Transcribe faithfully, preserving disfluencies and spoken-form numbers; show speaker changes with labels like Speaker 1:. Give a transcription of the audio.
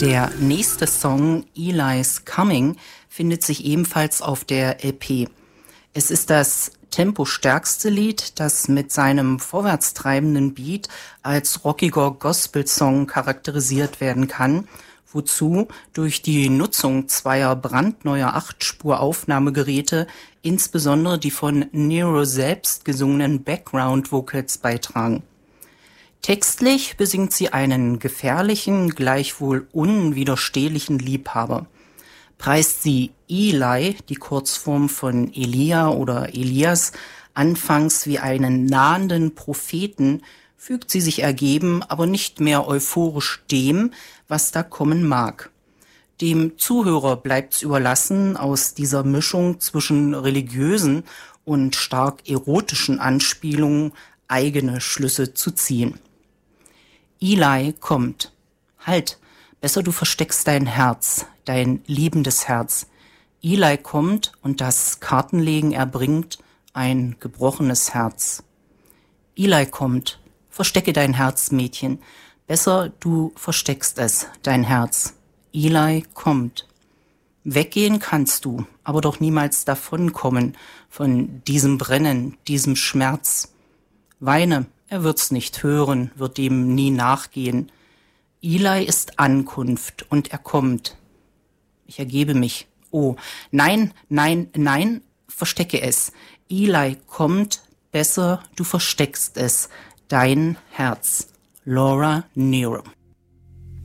Speaker 1: Der nächste Song, Eli's Coming, findet sich ebenfalls auf der L P. Es ist das tempostärkste Lied, das mit seinem vorwärtstreibenden Beat als rockiger Gospel-Song charakterisiert werden kann, wozu durch die Nutzung zweier brandneuer Acht-Spur-Aufnahmegeräte insbesondere die von Nero selbst gesungenen Background-Vocals beitragen. Textlich besingt sie einen gefährlichen, gleichwohl unwiderstehlichen Liebhaber. Preist sie Eli, die Kurzform von Elia oder Elias, anfangs wie einen nahenden Propheten, fügt sie sich ergeben, aber nicht mehr euphorisch dem, was da kommen mag. Dem Zuhörer bleibt's überlassen, aus dieser Mischung zwischen religiösen und stark erotischen Anspielungen eigene Schlüsse zu ziehen. Eli kommt. Halt, besser du versteckst dein Herz, dein liebendes Herz. Eli kommt und das Kartenlegen erbringt ein gebrochenes Herz. Eli kommt, verstecke dein Herz, Mädchen. Besser du versteckst es, dein Herz. Eli kommt. Weggehen kannst du, aber doch niemals davonkommen von diesem Brennen, diesem Schmerz. Weine, er wird's nicht hören, wird dem nie nachgehen. Eli ist Ankunft und er kommt. Ich ergebe mich. Oh, nein, nein, nein, verstecke es. Eli kommt, besser du versteckst es, dein Herz. Laura Nyro.